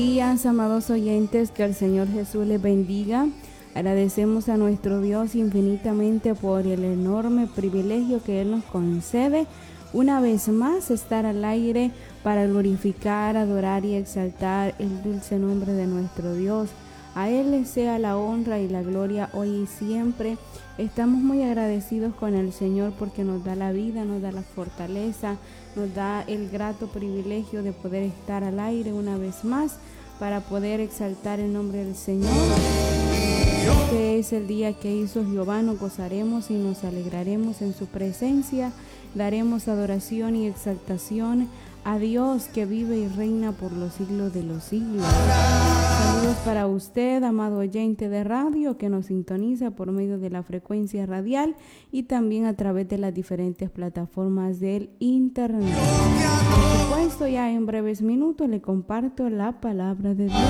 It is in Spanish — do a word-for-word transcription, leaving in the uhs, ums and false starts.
Días, amados oyentes, que el Señor Jesús les bendiga. Agradecemos a nuestro Dios infinitamente por el enorme privilegio que Él nos concede una vez más estar al aire para glorificar, adorar y exaltar el dulce nombre de nuestro Dios. A Él le sea la honra y la gloria hoy y siempre. Estamos muy agradecidos con el Señor porque nos da la vida, nos da la fortaleza, nos da el grato privilegio de poder estar al aire una vez más para poder exaltar el nombre del Señor. Este es el día que hizo Jehová, nos gozaremos y nos alegraremos en su presencia. Daremos adoración y exaltación a Dios que vive y reina por los siglos de los siglos. Saludos para usted, amado oyente de radio, que nos sintoniza por medio de la frecuencia radial y también a través de las diferentes plataformas del internet. Por supuesto, ya en breves minutos le comparto la palabra de Dios.